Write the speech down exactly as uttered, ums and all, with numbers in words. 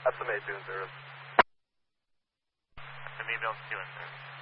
That's the May two in service. And maybe on two in service.